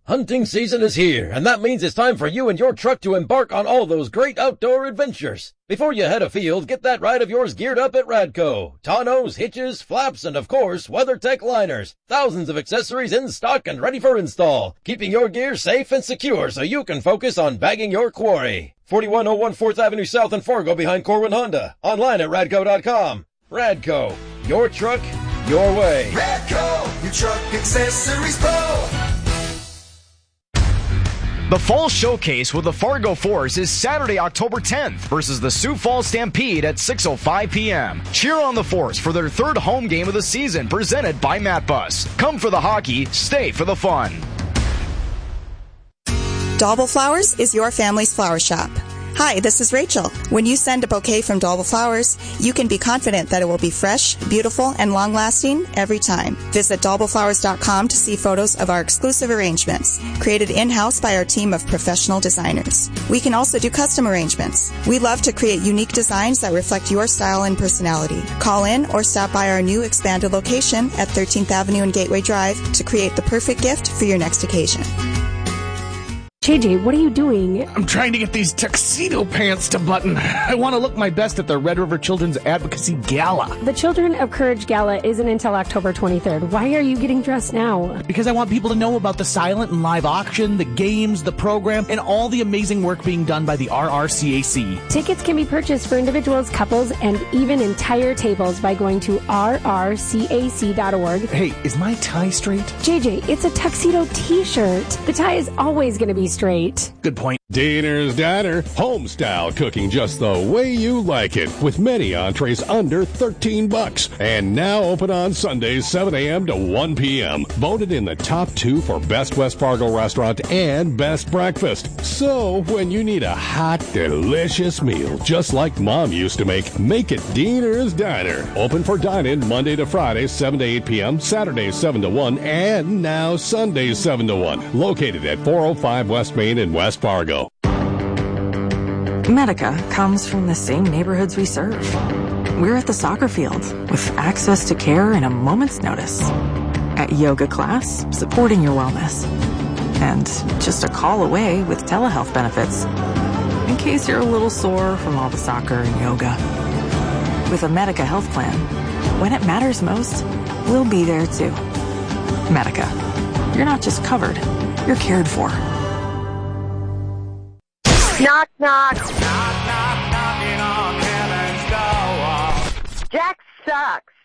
Hunting season is here, and that means it's time for you and your truck to embark on all those great outdoor adventures. Before you head afield, get that ride of yours geared up at Radco. Tonneaus, hitches, flaps, and of course, WeatherTech liners. Thousands of accessories in stock and ready for install, keeping your gear safe and secure so you can focus on bagging your quarry. 4101 4th Avenue South in Fargo behind Corwin Honda. Online at radco.com. Radco, your truck, your way. Radco, your truck accessories pro. The Fall Showcase with the Fargo Force is Saturday, October 10th versus the Sioux Falls Stampede at 6:05 p.m. Cheer on the Force for their third home game of the season, presented by MatBus. Come for the hockey, stay for the fun. Dauble Flowers is your family's flower shop. Hi, this is Rachel. When you send a bouquet from Dauble Flowers, you can be confident that it will be fresh, beautiful, and long-lasting every time. Visit daubleflowers.com to see photos of our exclusive arrangements, created in-house by our team of professional designers. We can also do custom arrangements. We love to create unique designs that reflect your style and personality. Call in or stop by our new expanded location at 13th Avenue and Gateway Drive to create the perfect gift for your next occasion. JJ, what are you doing? I'm trying to get these tuxedo pants to button. I want to look my best at the Red River Children's Advocacy Gala. The Children of Courage Gala isn't until October 23rd. Why are you getting dressed now? Because I want people to know about the silent and live auction, the games, the program, and all the amazing work being done by the RRCAC. Tickets can be purchased for individuals, couples, and even entire tables by going to rrcac.org. Hey, is my tie straight? JJ, it's a tuxedo t-shirt. The tie is always going to be straight. Good point. Diener's Diner, home style cooking just the way you like it, with many entrees under $13. And now open on Sundays 7 a.m. to 1 p.m. Voted in the top 2 for Best West Fargo Restaurant and Best Breakfast. So when you need a hot, delicious meal just like Mom used to make it Diener's Diner. Open for dine-in Monday to Friday 7 to 8 p.m., Saturdays 7 to 1, and now Sundays 7 to 1. Located at 405 West Main in West Fargo. Medica comes from the same neighborhoods we serve. We're at the soccer field with access to care in a moment's notice. At yoga class, supporting your wellness. And just a call away with telehealth benefits, in case you're a little sore from all the soccer and yoga. With a Medica health plan, when it matters most, we'll be there too. Medica. You're not just covered, you're cared for. Knock, knock. Knock, knock, knocking on heaven's door. Jack sucks.